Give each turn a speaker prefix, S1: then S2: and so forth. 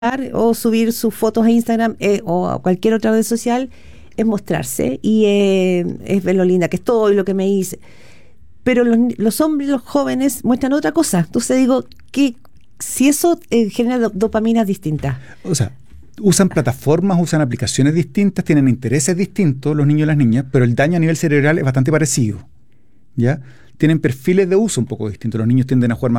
S1: o subir sus fotos a Instagram o a cualquier otra red social, es mostrarse y es ver lo linda que estoy, lo que me hice. Pero los hombres, los jóvenes, muestran otra cosa. Entonces digo que si eso genera dopaminas distintas.
S2: O sea, usan plataformas, usan aplicaciones distintas, tienen intereses distintos los niños y las niñas, pero el daño a nivel cerebral es bastante parecido, ¿ya? Tienen perfiles de uso un poco distintos. Los niños tienden a jugar más